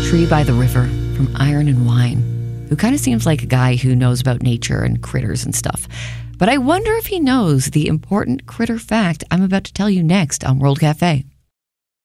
Tree by the River from Iron and Wine, who kind of seems like a guy who knows about nature and critters and stuff. But I wonder if he knows the important critter fact I'm about to tell you next on World Cafe.